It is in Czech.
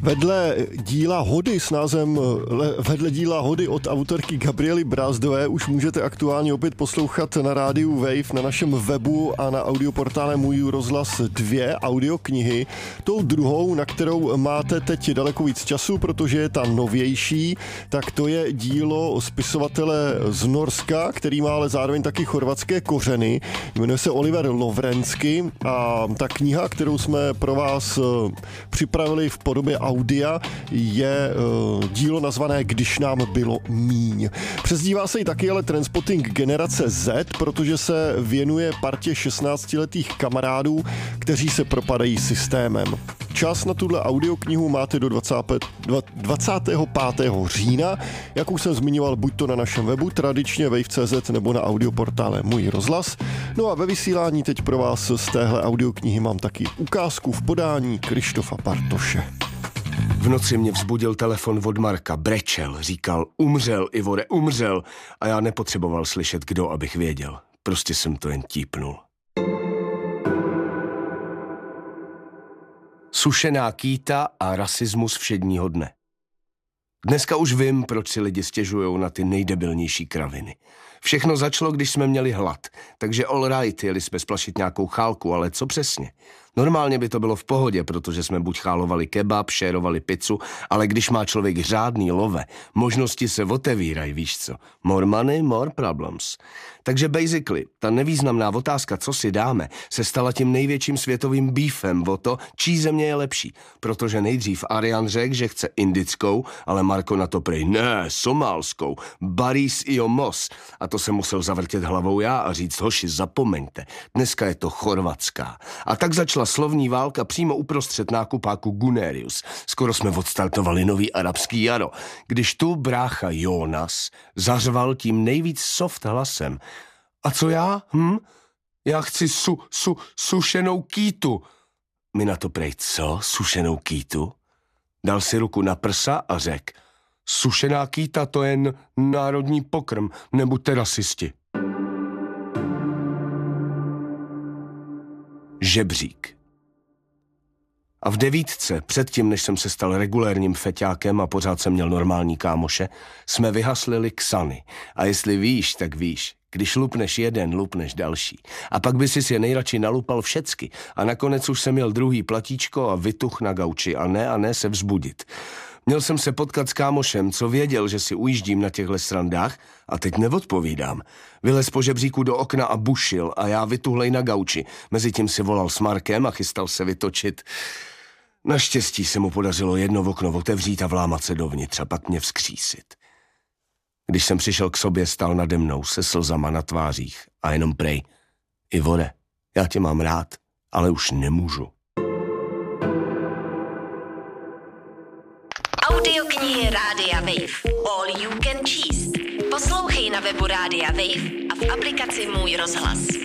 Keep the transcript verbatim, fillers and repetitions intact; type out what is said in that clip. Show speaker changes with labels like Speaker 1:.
Speaker 1: Vedle díla Hody s názvem Vedle díla Hody od autorky Gabriely Brázdové už můžete aktuálně opět poslouchat na rádiu Wave, na našem webu a na audioportále Můj rozhlas dvě audioknihy. Tou druhou, na kterou máte teď daleko víc času, protože je ta novější, tak to je dílo spisovatele z Norska, který má ale zároveň taky chorvatské kořeny. Jmenuje se Oliver Lovrenský a ta kniha, kterou jsme pro vás připravili v podobě audia, je uh, dílo nazvané Když nám bylo míň. Přezdívá se jí taky ale Trainspotting generace Z, protože se věnuje partě šestnáctiletých kamarádů, kteří se propadají systémem. Čas na tuhle audioknihu máte do dvacátého pátého října, jak už jsem zmiňoval, buď to na našem webu, tradičně wave tečka cé zet nebo na audioportále Můj rozhlas. No a ve vysílání teď pro vás z téhle audioknihy mám taky ukázku v podání Krištofa Bartoše.
Speaker 2: V noci mě vzbudil telefon od Marka, brečel, říkal, umřel, Ivore, umřel, a já nepotřeboval slyšet kdo, abych věděl. Prostě jsem to jen típnul. Sušená kýta a rasismus všedního dne. Dneska už vím, proč si lidi stěžujou na ty nejdebilnější kraviny. Všechno začalo, když jsme měli hlad, takže all right, jeli jsme splašit nějakou chálku, ale co přesně? Normálně by to bylo v pohodě, protože jsme buď chálovali kebab, šérovali pizzu, ale když má člověk řádný love, možnosti se otevírají, víš co? More money, more problems. Takže basically, ta nevýznamná otázka, co si dáme, se stala tím největším světovým beefem o to, čí země je lepší. Protože nejdřív Arian řekl, že chce indickou, ale Marko na to prej, ne, somálskou, Baris i Mos. A to jsem musel zavrtět hlavou já a říct, hoši, zapomeňte, dneska je to chorvatská. A tak začala slovní válka přímo uprostřed nákupáku Gunerius. Skoro jsme odstartovali nový arabský jaro, když tu brácha Jonas zařval tím nejvíc soft hlasem. A co já? Hm? Já chci su, su, sušenou kýtu. Mi na to prej, co? Sušenou kýtu? Dal si ruku na prsa a řekl, sušená kýta to je n- národní pokrm, nebuďte rasisti. Žebřík. A v devítce, předtím, než jsem se stal regulérním feťákem a pořád jsem měl normální kámoše, jsme vyhaslili Xany. A jestli víš, tak víš. Když lupneš jeden, lupneš další. A pak by si je nejradši nalupal všecky. A nakonec už jsem měl druhý platíčko a vytuch na gauči. A ne a ne se vzbudit. Měl jsem se potkat s kámošem, co věděl, že si ujíždím na těchto srandách, a teď neodpovídám. Vylez po žebříku do okna a bušil a já vytuhlej na gauči. Mezitím si volal s Markem a chystal se vytočit. Naštěstí se mu podařilo jedno okno otevřít a vlámat se dovnitř a pak mě vzkřísit. Když jsem přišel k sobě, stál nade mnou se slzama na tvářích a jenom prej. Ivore, já tě mám rád, ale už nemůžu.
Speaker 3: Audioknihy Rádia Wave. All you can číst. Poslouchej na webu Rádia Wave a v aplikaci Můj rozhlas.